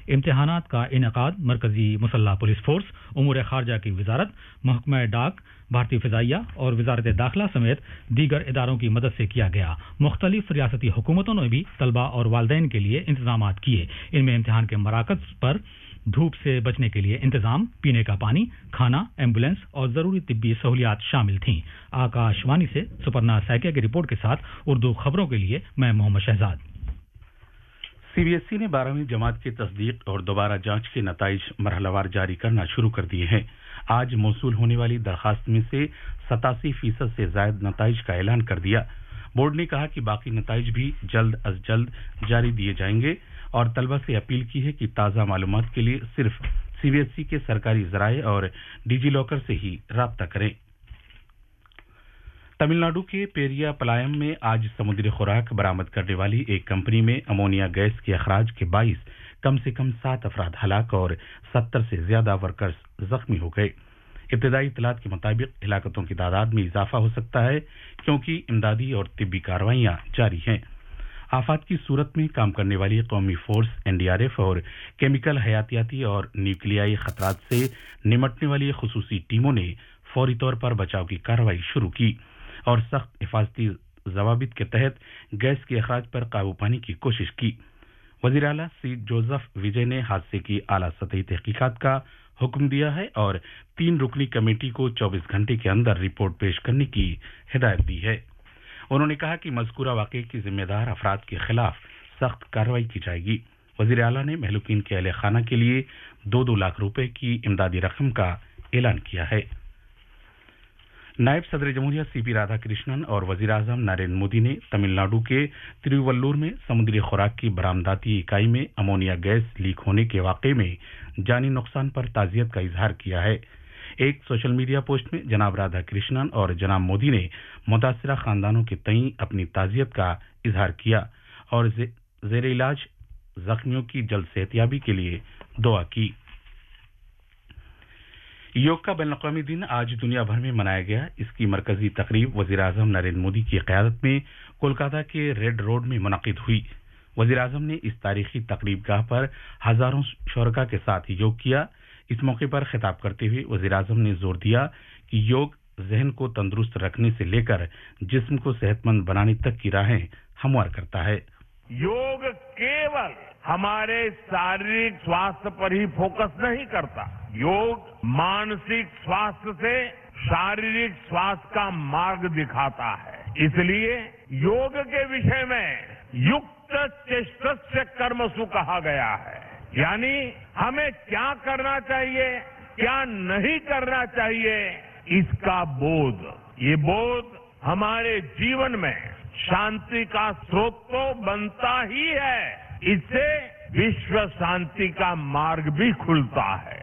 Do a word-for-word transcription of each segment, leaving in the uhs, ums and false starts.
امتحانات کا انعقاد مرکزی مسلح پولیس فورس، امور خارجہ کی وزارت، محکمہ ڈاک، بھارتی فضائیہ اور وزارت داخلہ سمیت دیگر اداروں کی مدد سے کیا گیا۔ مختلف ریاستی حکومتوں نے بھی طلبہ اور والدین کے لیے انتظامات کیے۔ ان میں امتحان کے مراکز پر دھوپ سے بچنے کے لیے انتظام، پینے کا پانی، کھانا، ایمبولینس اور ضروری طبی سہولیات شامل تھیں۔ آکاش وانی سے سپرنا سائکیا کی رپورٹ کے ساتھ اردو خبروں کے لیے میں محمد Shahzad. C B S E نے بارہویں جماعت کی تصدیق اور دوبارہ جانچ کے نتائج مرحلہ وار جاری کرنا شروع کر دیے ہیں۔ آج موصول ہونے والی درخواست میں سے ستاسی فیصد سے زائد نتائج کا اعلان کر دیا۔ بورڈ نے کہا کہ باقی نتائج بھی جلد از جلد جاری دیے جائیں گے اور طلبہ سے اپیل کی ہے کہ تازہ معلومات کے لیے صرف سی بی ایس ای کے سرکاری ذرائع اور ڈیجی لاکر سے ہی رابطہ کریں۔ تمل ناڈو کے پیریا پلائم میں آج سمندری خوراک برآمد کرنے والی ایک کمپنی میں امونیا گیس کے اخراج کے باعث کم سے کم سات افراد ہلاک اور ستر سے زیادہ ورکرز زخمی ہو گئے۔ ابتدائی اطلاعات کے مطابق ہلاکتوں کی تعداد میں اضافہ ہو سکتا ہے کیونکہ امدادی اور طبی کارروائیاں جاری ہیں۔ آفات کی صورت میں کام کرنے والی قومی force N D R F اور کیمیکل، حیاتیاتی اور نیوکلیائی خطرات سے نمٹنے والی خصوصی ٹیموں نے فوری طور پر بچاؤ کی کارروائی شروع کی اور سخت حفاظتی ضوابط کے تحت گیس کے اخراج پر قابو پانے کی کوشش کی۔ وزیر اعلیٰ سی جوزف وجے نے حادثے کی اعلیٰ سطحی تحقیقات کا حکم دیا ہے اور تین رکنی کمیٹی کو چوبیس گھنٹے کے اندر رپورٹ پیش کرنے کی ہدایت دی ہے۔ انہوں نے کہا کہ مذکورہ واقعے کی ذمہ دار افراد کے خلاف سخت کارروائی کی جائے گی۔ وزیر اعلیٰ نے مہلوکین کے اہل خانہ کے لیے دو دو لاکھ روپے کی امدادی رقم کا اعلان کیا ہے۔ نائب صدر جمہوریہ سی پی رادھا کرشنن اور وزیر اعظم نریندر مودی نے تمل ناڈو کے تروولور میں سمندری خوراک کی برآمداتی اکائی میں امونیا گیس لیک ہونے کے واقعے میں جانی نقصان پر تعزیت کا اظہار کیا ہے۔ ایک سوشل میڈیا پوسٹ میں جناب رادھا کرشنن اور جناب مودی نے متاثرہ خاندانوں کے تئیں اپنی تعزیت کا اظہار کیا اور زیر علاج زخمیوں کی جلد صحتیابی کے لیے دعا کی۔ یوگ کا بین الاقوامی دن آج دنیا بھر میں منایا گیا۔ اس کی مرکزی تقریب وزیر اعظم نریندر مودی کی قیادت میں کولکاتہ کے ریڈ روڈ میں منعقد ہوئی۔ وزیر اعظم نے اس تاریخی تقریب گاہ پر ہزاروں شرکاء کے ساتھ یوگ کیا۔ اس موقع پر خطاب کرتے ہوئے وزیر اعظم نے زور دیا کہ یوگ ذہن کو تندرست رکھنے سے لے کر جسم کو صحت مند بنانے تک کی راہیں ہموار کرتا ہے۔ योग केवल हमारे शारीरिक स्वास्थ्य पर ही फोकस नहीं करता, योग मानसिक स्वास्थ्य से शारीरिक स्वास्थ्य का मार्ग दिखाता है। इसलिए योग के विषय में युक्त चेष्टस्य कर्मसु कहा गया है, यानी हमें क्या करना चाहिए, क्या नहीं करना चाहिए, इसका बोध। ये बोध हमारे जीवन में शांति का स्रोत तो बनता ही है, इससे विश्व शांति का मार्ग भी खुलता है।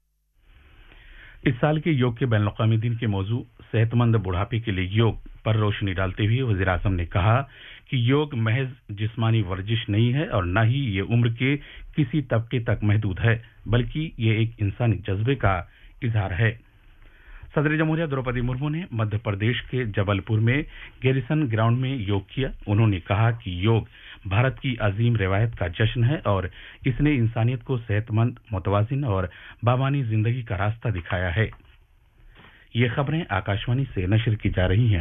इस साल के योग के बैन अवी दिन के मौजू सेहतमंद बुढ़ापे के लिए योग पर रोशनी डालते हुए वज़ीर आज़म ने कहा कि योग महज जिस्मानी वर्जिश नहीं है और न ही ये उम्र के किसी तबके तक महदूद है, बल्कि ये एक इंसानी जज्बे का इजहार है। सदर जमहूरिया द्रौपदी मुर्मू ने मध्य प्रदेश के जबलपुर में गैरिसन ग्राउंड में योग किया। उन्होंने कहा कि योग भारत की अजीम रिवायत का जश्न है और इसने इंसानियत को सेहतमंद, मुतवाजिन और बामानी जिंदगी का रास्ता दिखाया है। ये खबरें आकाशवाणी से नशर की जा रही हैं।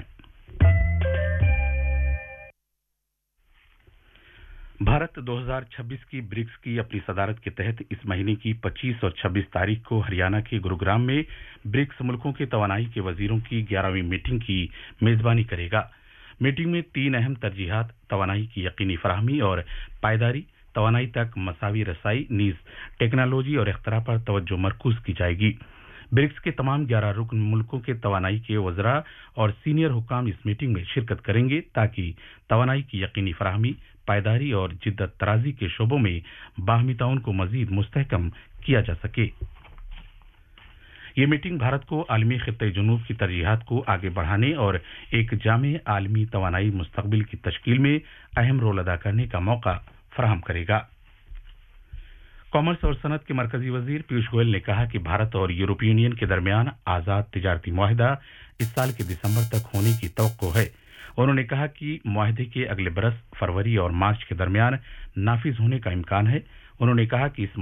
भारत दो हज़ार छब्बीस की ब्रिक्स की अपनी सदारत के तहत इस महीने की पच्चीस और छब्बीस तारीख को हरियाणा के गुरुग्राम में ब्रिक्स मुल्कों के तवानाई के वजीरों की ग्यारहवीं मीटिंग की मेजबानी करेगा। मीटिंग में तीन अहम तरजीहात तवानाई की यकीनी फराहमी और पायदारी, तवानाई तक मसावी रसाई, नीज टेक्नोलॉजी और इख्तरा पर तवज्जो मरकूज की जाएगी। ब्रिक्स के तमाम ग्यारह रुकन मुल्कों के तवानाई के वज़रा और सीनियर हुकाम इस मीटिंग में शिरकत करेंगे ताकि तवानाई की यकीनी फराहमी, पायदारी और जिद्दत तराजी के शोबों में बाहमी ताउन को मजीद मुस्तहकम किया जा सके। ये मीटिंग भारत को आलमी खित्ते जुनूब की तरजीहात को आगे बढ़ाने और एक जामे आलमी तवानाई मुस्तकबिल की तश्कील में अहम रोल अदा करने का मौका फराहम करेगा। कॉमर्स और सनत के मरकजी वजीर पीयूष गोयल ने कहा कि भारत और यूरोपीय यूनियन के दरमियान आज़ाद तिजारती मुआहिदा इस साल के दिसंबर तक होने की तवक्को है। उन्होंने कहा कि मुआहिदे के अगले बरस फरवरी और मार्च के दरमियान नाफिज होने का इम्कान है। उन्होंने कहा कि इस